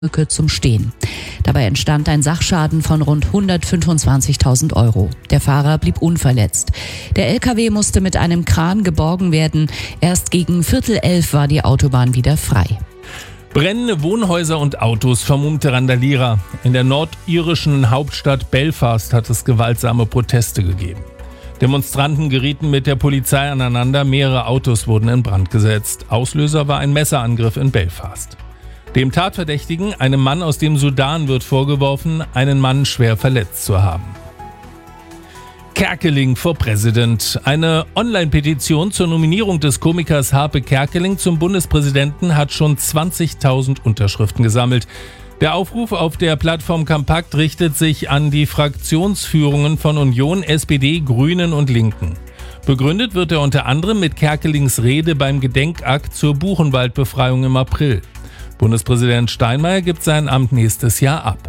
Brücke zum Stehen. Dabei entstand ein Sachschaden von rund 125.000 €. Der Fahrer blieb unverletzt. Der LKW musste mit einem Kran geborgen werden. Erst gegen 10:45 war die Autobahn wieder frei. Brennende Wohnhäuser und Autos, vermummte Randalierer. In der nordirischen Hauptstadt Belfast hat es gewaltsame Proteste gegeben. Demonstranten gerieten mit der Polizei aneinander, mehrere Autos wurden in Brand gesetzt. Auslöser war ein Messerangriff in Belfast. Dem Tatverdächtigen, einem Mann aus dem Sudan, wird vorgeworfen, einen Mann schwer verletzt zu haben. Kerkeling for President. Eine Online-Petition zur Nominierung des Komikers Harpe Kerkeling zum Bundespräsidenten hat schon 20.000 Unterschriften gesammelt. Der Aufruf auf der Plattform Compact richtet sich an die Fraktionsführungen von Union, SPD, Grünen und Linken. Begründet wird er unter anderem mit Kerkelings Rede beim Gedenkakt zur Buchenwaldbefreiung im April. Bundespräsident Steinmeier gibt sein Amt nächstes Jahr ab.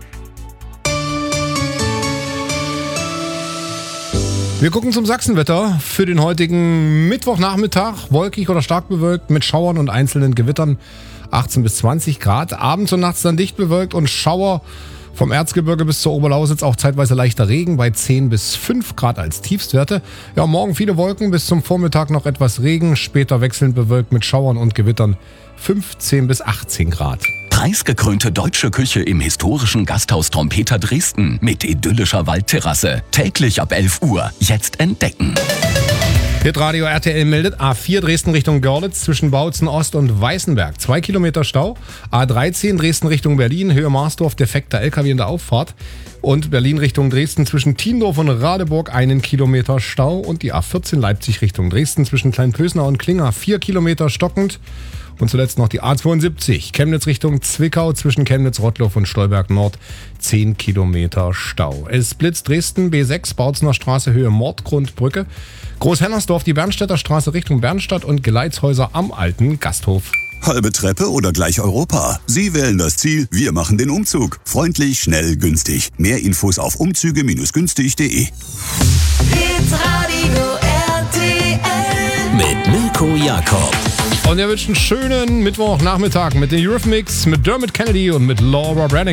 Wir gucken zum Sachsenwetter für den heutigen Mittwochnachmittag. Wolkig oder stark bewölkt mit Schauern und einzelnen Gewittern. 18 bis 20 Grad. Abends und nachts dann dicht bewölkt und Schauer. Vom Erzgebirge bis zur Oberlausitz auch zeitweise leichter Regen bei 10 bis 5 Grad als Tiefstwerte. Ja, morgen viele Wolken, bis zum Vormittag noch etwas Regen, später wechselnd bewölkt mit Schauern und Gewittern 15 bis 18 Grad. Preisgekrönte deutsche Küche im historischen Gasthaus Trompeter Dresden mit idyllischer Waldterrasse. Täglich ab 11 Uhr. Jetzt entdecken. Hitradio RTL meldet A4 Dresden Richtung Görlitz zwischen Bautzen Ost und Weißenberg. 2 Kilometer Stau. A13 Dresden Richtung Berlin, Höhe Marsdorf, defekter LKW in der Auffahrt. Und Berlin Richtung Dresden zwischen Tiendorf und Radeburg 1 Kilometer Stau. Und die A14 Leipzig Richtung Dresden zwischen Kleinpösner und Klinger 4 Kilometer stockend. Und zuletzt noch die A72 Chemnitz Richtung Zwickau zwischen Chemnitz-Rottloff und Stolberg Nord 10 Kilometer Stau. Es blitzt Dresden B6 Bautzener Straße Höhe Mordgrundbrücke. Großhennersdorf die Bernstädter Straße Richtung Bernstadt und Geleitshäuser am Alten Gasthof. Halbe Treppe oder gleich Europa? Sie wählen das Ziel, wir machen den Umzug. Freundlich, schnell, günstig. Mehr Infos auf umzüge-günstig.de. Hitradio RTL Mit Mirko Jakob. Und er wünscht einen schönen Mittwochnachmittag mit den Eurythmics, mit Dermot Kennedy und mit Laura Branigan.